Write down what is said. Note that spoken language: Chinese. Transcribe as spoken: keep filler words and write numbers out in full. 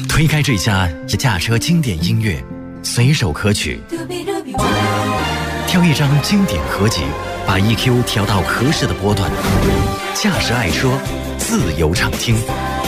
推开这家驾车经典音乐，随手可取，挑一张经典合集，把 E Q 调到合适的波段，驾驶爱车，自由畅听。